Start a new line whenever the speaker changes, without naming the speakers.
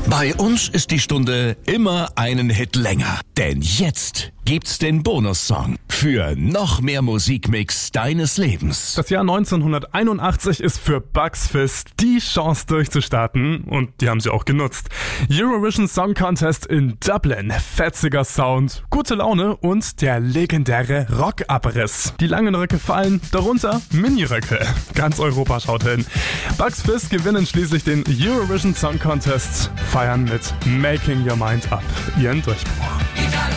Bei uns ist die Stunde immer einen Hit länger. Denn jetzt gibt's den Bonussong für noch mehr Musikmix deines Lebens.
Das Jahr 1981 ist für Bucks Fizz die Chance durchzustarten und die haben sie auch genutzt. Eurovision Song Contest in Dublin, fetziger Sound, gute Laune und der legendäre Rockabriss. Die langen Röcke fallen, darunter Miniröcke. Ganz Europa schaut hin. Bucks Fizz gewinnen schließlich den Eurovision Song Contest, feiern mit Making Your Mind Up ihren Durchbruch.